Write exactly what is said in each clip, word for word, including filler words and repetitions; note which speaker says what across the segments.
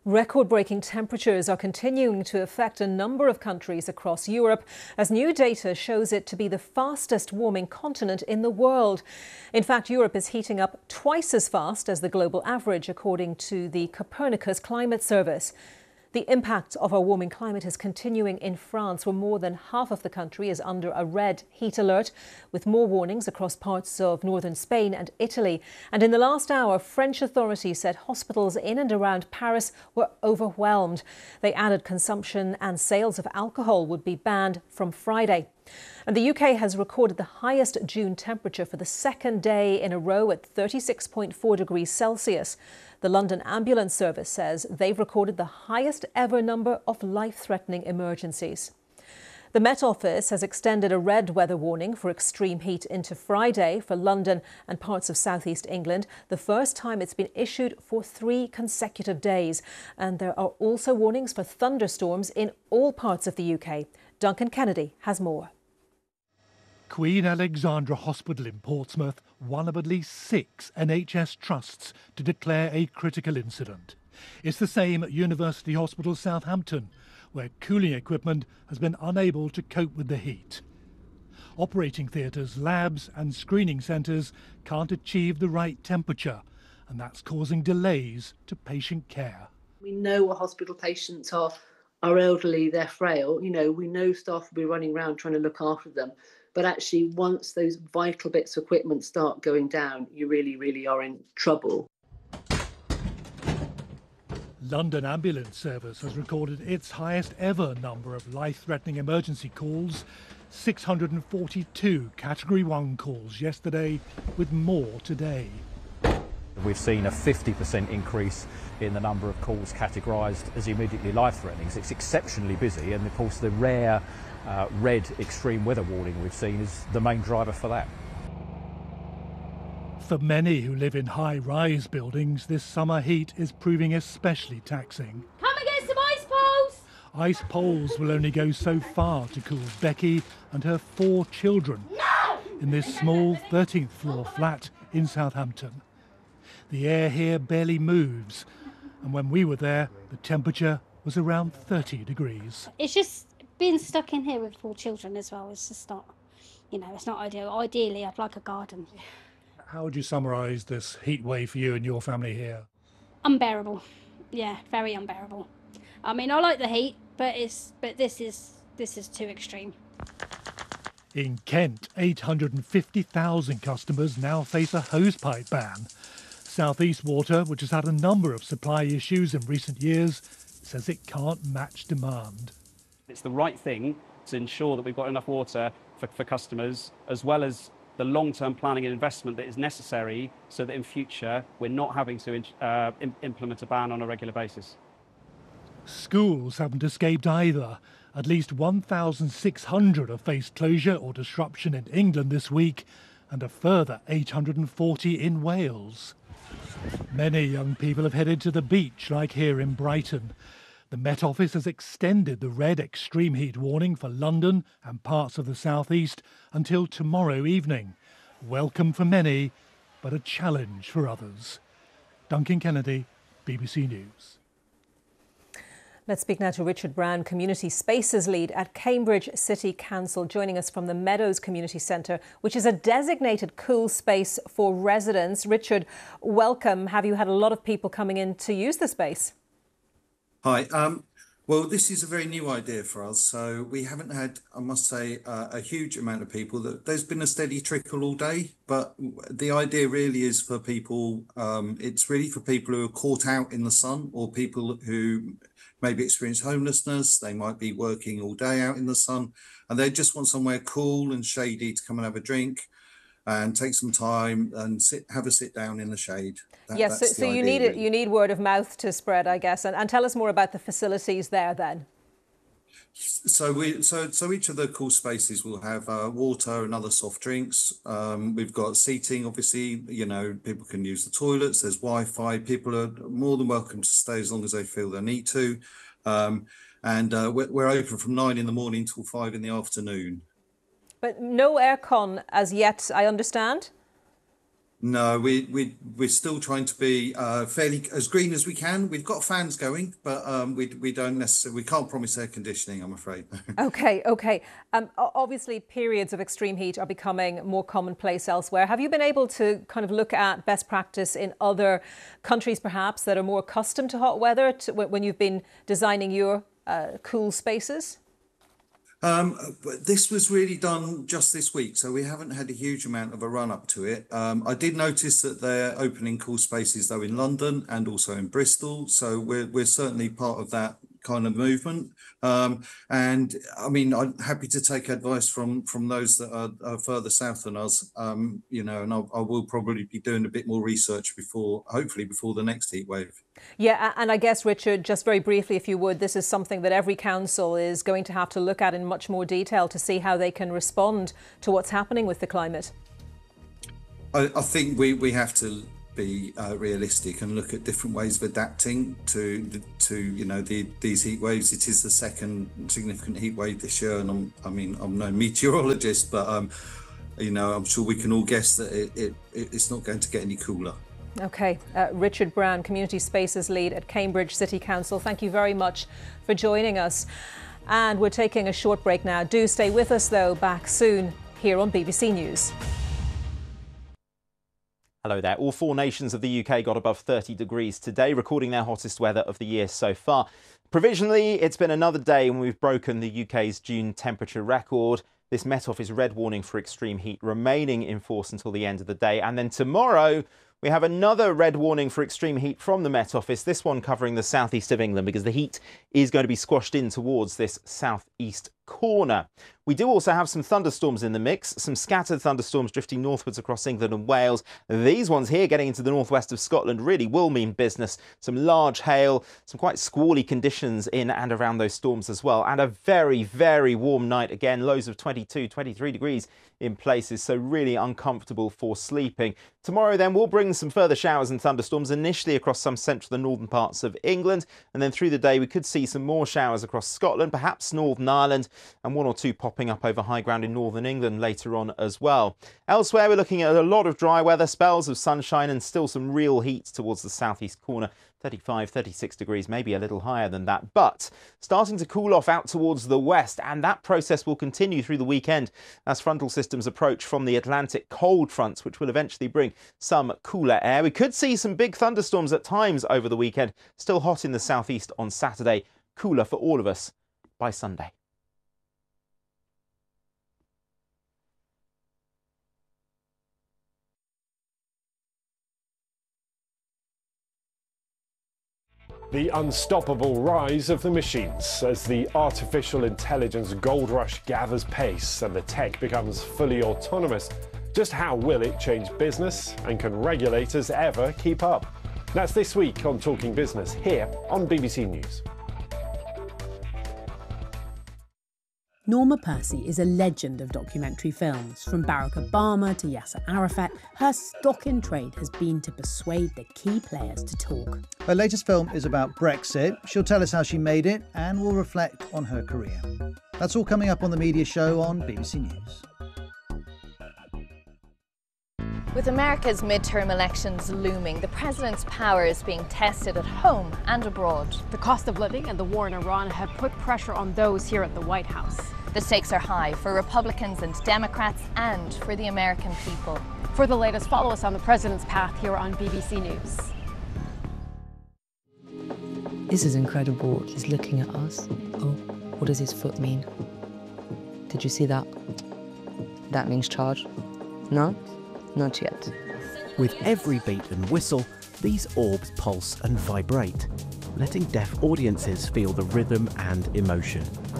Speaker 1: Record-breaking temperatures are continuing to affect a number of countries across Europe as new data shows it to be the fastest warming continent in the world. In fact, Europe is heating up twice as fast as the global average, according to the Copernicus Climate Service. The impact of our warming climate is continuing in France, where more than half of the country is under a red heat alert, with more warnings across parts of northern Spain and Italy. And in the last hour, French authorities said hospitals in and around Paris were overwhelmed. They added consumption and sales of alcohol would be banned from Friday. And the U K has recorded the highest June temperature for the second day in a row at thirty-six point four degrees Celsius. The London Ambulance Service says they've recorded the highest ever number of life-threatening emergencies. The Met Office has extended a red weather warning for extreme heat into Friday for London and parts of southeast England, the first time it's been issued for three consecutive days. And there are also warnings for thunderstorms in all parts of the U K. Duncan Kennedy has more.
Speaker 2: Queen Alexandra Hospital in Portsmouth, one of at least six N H S trusts to declare a critical incident. It's the same at University Hospital Southampton, where cooling equipment has been unable to cope with the heat. Operating theatres, labs and screening centres can't achieve the right temperature, and that's causing delays to patient care.
Speaker 3: We know our hospital patients are, are elderly, they're frail. You know, we know staff will be running around trying to look after them. But actually, once those vital bits of equipment start going down, you really, really are in trouble.
Speaker 2: London Ambulance Service has recorded its highest ever number of life-threatening emergency calls, six hundred forty-two Category one calls yesterday, with more today.
Speaker 4: We've seen a fifty percent increase in the number of calls categorised as immediately life-threatening. So it's exceptionally busy, and of course the rare uh, red extreme weather warning we've seen is the main driver for that.
Speaker 2: For many who live in high-rise buildings, this summer heat is proving especially taxing.
Speaker 5: Come and get some ice poles!
Speaker 2: Ice poles will only go so far to cool Becky and her four children
Speaker 5: No!
Speaker 2: in this small thirteenth floor flat in Southampton. The air here barely moves, and when we were there, the temperature was around thirty degrees.
Speaker 5: It's just being stuck in here with four children as well. It's just not, you know, it's not ideal. Ideally, I'd like a garden.
Speaker 2: How would you summarise this heat wave for you and your family here?
Speaker 5: Unbearable. Yeah, very unbearable. I mean, I like the heat, but it's but this is this is too extreme.
Speaker 2: In Kent, eight hundred fifty thousand customers now face a hosepipe ban. South East Water, which has had a number of supply issues in recent years, says it can't match demand.
Speaker 6: It's the right thing to ensure that we've got enough water for, for customers, as well as the long-term planning and investment that is necessary so that in future we're not having to uh, im- implement a ban on a regular basis.
Speaker 2: Schools haven't escaped either. At least one thousand six hundred have faced closure or disruption in England this week, and a further eight hundred forty in Wales. Many young people have headed to the beach, like here in Brighton. The Met Office has extended the red extreme heat warning for London and parts of the southeast until tomorrow evening. Welcome for many, but a challenge for others. Duncan Kennedy, B B C News.
Speaker 1: Let's speak now to Richard Brown, Community Spaces Lead at Cambridge City Council, joining us from the Meadows Community Centre, which is a designated cool space for residents. Richard, welcome. Have you had a lot of people coming in to use the space?
Speaker 7: Hi. Um, well, this is a very new idea for us. So we haven't had, I must say, uh, a huge amount of people. There's been a steady trickle all day, but the idea really is for people, um, it's really for people who are caught out in the sun, or people who maybe experience homelessness. They might be working all day out in the sun, and they just want somewhere cool and shady to come and have a drink and take some time and sit, have a sit down in the shade. That,
Speaker 1: yes, so, so you need it. You need word of mouth to spread, I guess. And, and tell us more about the facilities there, then.
Speaker 7: So we, so so each of the cool spaces will have uh, water and other soft drinks. Um, we've got seating, obviously. You know, people can use the toilets. There's Wi-Fi. People are more than welcome to stay as long as they feel they need to. Um, and uh, we're, we're open from nine in the morning till five in the afternoon.
Speaker 1: But no aircon as yet, I understand.
Speaker 7: No, we, we, we're still trying to be uh, fairly as green as we can. We've got fans going, but um, we, we don't necessarily, we can't promise air conditioning, I'm afraid.
Speaker 1: OK, OK. Um, obviously, periods of extreme heat are becoming more commonplace elsewhere. Have you been able to kind of look at best practice in other countries, perhaps, that are more accustomed to hot weather to, when you've been designing your uh, cool spaces?
Speaker 7: Um, but this was really done just this week, so we haven't had a huge amount of a run up to it. Um, I did notice that they're opening cool spaces though in London and also in Bristol, so we're we're certainly part of that kind of movement. Um, and I mean, I'm happy to take advice from from those that are, are further south than us. Um, you know, and I'll, I will probably be doing a bit more research before, hopefully, before the next heat wave.
Speaker 1: Yeah, and I guess, Richard, just very briefly, if you would, this is something that every council is going to have to look at in much more detail to see how they can respond to what's happening with the climate.
Speaker 7: I, I think we, we have to be uh, realistic and look at different ways of adapting to to you know the, these heat waves. It is the second significant heat wave this year, and I'm, I mean I'm no meteorologist, but um, you know I'm sure we can all guess that it, it it's not going to get any cooler.
Speaker 1: OK, uh, Richard Brown, Community Spaces Lead at Cambridge City Council, thank you very much for joining us. And we're taking a short break now. Do stay with us, though. Back soon here on B B C News.
Speaker 8: Hello there. All four nations of the U K got above thirty degrees today, recording their hottest weather of the year so far. Provisionally, it's been another day when we've broken the U K's June temperature record. This Met Office red warning for extreme heat remaining in force until the end of the day. And then tomorrow, we have another red warning for extreme heat from the Met Office, this one covering the southeast of England, because the heat is going to be squashed in towards this southeast corner. We do also have some thunderstorms in the mix, some scattered thunderstorms drifting northwards across England and Wales. These ones here getting into the northwest of Scotland really will mean business. Some large hail, some quite squally conditions in and around those storms as well. And a very, very warm night again, lows of twenty-two, twenty-three degrees in places, so really uncomfortable for sleeping. Tomorrow then we'll bring some further showers and thunderstorms initially across some central and northern parts of England, and then through the day we could see some more showers across Scotland, perhaps Northern Ireland, and one or two popping up over high ground in northern England later on as well. Elsewhere we're looking at a lot of dry weather, spells of sunshine and still some real heat towards the southeast corner. thirty-five, thirty-six degrees, maybe a little higher than that, but starting to cool off out towards the west, and that process will continue through the weekend as frontal systems approach from the Atlantic cold fronts, which will eventually bring some cooler air. We could see some big thunderstorms at times over the weekend, still hot in the southeast on Saturday, cooler for all of us by Sunday.
Speaker 9: The unstoppable rise of the machines as the artificial intelligence gold rush gathers pace and the tech becomes fully autonomous. Just how will it change business, and can regulators ever keep up? That's this week on Talking Business here on B B C News.
Speaker 10: Norma Percy is a legend of documentary films. From Barack Obama to Yasser Arafat, her stock in trade has been to persuade the key players to talk.
Speaker 11: Her latest film is about Brexit. She'll tell us how she made it and will reflect on her career. That's all coming up on The Media Show on B B C News.
Speaker 12: With America's midterm elections looming, the president's power is being tested at home and abroad.
Speaker 13: The cost of living and the war in Iran have put pressure on those here at the White House.
Speaker 12: The stakes are high for Republicans and Democrats and for the American people.
Speaker 13: For the latest, follow us on the president's path here on B B C News.
Speaker 14: This is incredible. He's looking at us. Oh, what does his foot mean? Did you see that? That means charge. No? Not yet.
Speaker 15: With every beat and whistle, these orbs pulse and vibrate, letting deaf audiences feel the rhythm and emotion.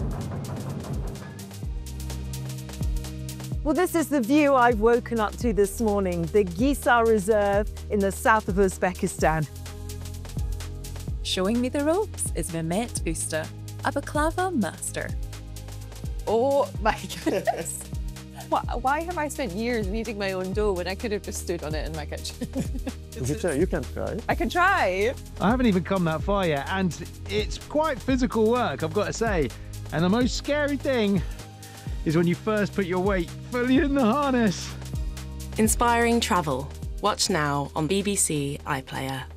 Speaker 16: Well, this is the view I've woken up to this morning, the Gisar Reserve in the south of Uzbekistan.
Speaker 17: Showing me the ropes is Mehmet Usta, a baklava master.
Speaker 18: Oh my goodness. Why have I spent years kneading my own dough when I could have just stood on it in my kitchen?
Speaker 19: You can try, you can try.
Speaker 18: I can try.
Speaker 20: I haven't even come that far yet, and it's quite physical work, I've got to say. And the most scary thing is when you first put your weight fully in the harness.
Speaker 17: Inspiring travel, Watch now on B B C iPlayer.